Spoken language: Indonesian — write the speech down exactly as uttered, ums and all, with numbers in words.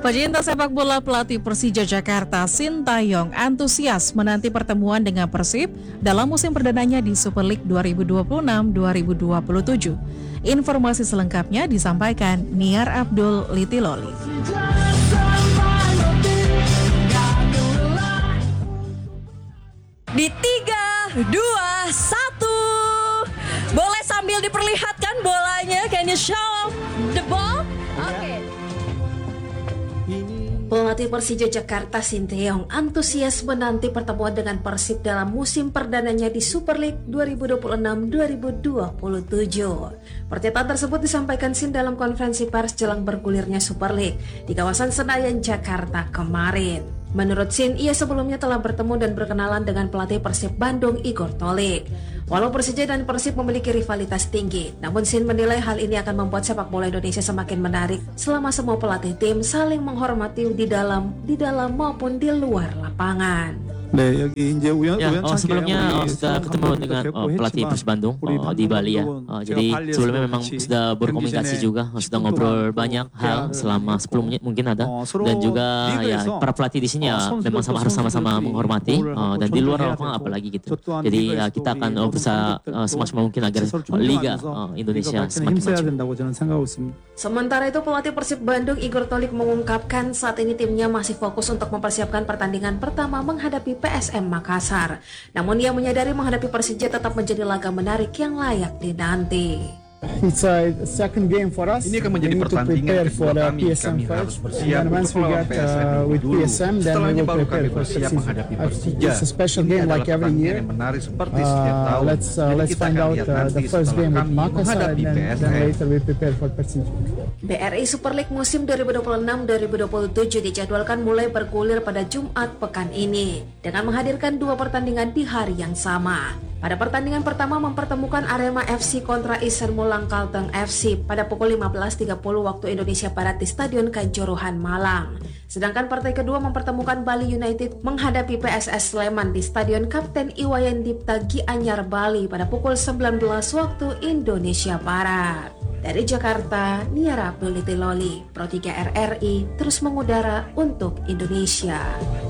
Pecinta sepak bola, pelatih Persija Jakarta Sintayong antusias menanti pertemuan dengan Persib dalam musim perdananya di Super League dua ribu dua puluh enam dua ribu dua puluh tujuh. Informasi selengkapnya disampaikan Niar Abdul Litiloli. Di tiga, dua, satu. Boleh sambil diperlihatkan bolanya? Can you show the ball? Oke. Okay. Pelatih Persija Jakarta Sintayong antusias menanti pertemuan dengan Persib dalam musim perdananya di Super League dua ribu dua puluh enam dua ribu dua puluh tujuh. Pernyataan tersebut disampaikan Sin dalam konferensi pers jelang bergulirnya Super League di kawasan Senayan, Jakarta kemarin. Menurut Sin, ia sebelumnya telah bertemu dan berkenalan dengan pelatih Persib Bandung Igor Tolik. Walau Persija dan Persib memiliki rivalitas tinggi, namun Sin menilai hal ini akan membuat sepak bola Indonesia semakin menarik selama semua pelatih tim saling menghormati di dalam, di dalam maupun di luar lapangan. 네, 여기 이제 우연, Ya, oh, 우연찮게 sebelumnya oh, 우리 sudah 한번 ketemu dengan 뵙고 oh, pelatih 했지만 Persib Bandung 우리 oh, di Bali ya. 감독은 Oh, 제가 jadi 발리에서 sebelumnya memang 같이 sudah berkomunikasi 경기 전에 juga, sudah 십 분 ngobrol 동안 banyak 또 hal 대화를 selama 했고, sepuluh menit mungkin ada. 어, 서로 Dan juga ya 리그에서 para pelatih di sini ya 어, memang sama harus sama-sama 선수들끼리 menghormati 뭘 oh, 하고 dan di luar 존중해야 lapangan 되고, apalagi gitu. 저 또한 Jadi ya, 리그에서도 kita akan 우리 oh, berusaha 감독들도 uh, semaksimal mungkin agar 서로 oh, liga 존중하면서 oh, 리그 Indonesia 발전에 semakin 힘써야 maju. 된다고 저는 생각하고 있습니다. Sementara itu pelatih Persib Bandung Igor Tolik mengungkapkan saat ini timnya masih fokus untuk mempersiapkan pertandingan pertama menghadapi P S M Makassar. Namun ia menyadari menghadapi Persija tetap menjadi laga menarik yang layak dinanti. It's a second game for us. Ini akan menjadi We need to pertandingan prepare kedua for the kami. P S M Kami first. harus bersiap And once untuk we melawan get P S M uh, with dulu. P S M, then we Setelahnya will baru prepare kami for bersiap season. menghadapi Uh, Persija. It's a special Ini game adalah like every pertandingan year. yang menarik seperti setiap Uh, tahun. let's uh, Jadi let's kita find akan out lihat uh, nanti the first setelah game with kami Makassar, menghadapi and then, P S M. then later we prepare for Persija. B R I Super League musim dua ribu dua puluh enam dua ribu dua puluh tujuh dijadwalkan mulai bergulir pada Jumat pekan ini dengan menghadirkan dua pertandingan di hari yang sama. Pada pertandingan pertama mempertemukan Arema F C kontra Isen Mulang Kalteng F C pada pukul lima belas tiga puluh waktu Indonesia Barat di Stadion Kanjuruhan Malang. Sedangkan partai kedua mempertemukan Bali United menghadapi P S S Sleman di Stadion Kapten Iwayan Dipta Gianyar Bali pada pukul sembilan belas waktu Indonesia Barat. Dari Jakarta, Niar Abdul Litiloli, Pro tiga R R I terus mengudara untuk Indonesia.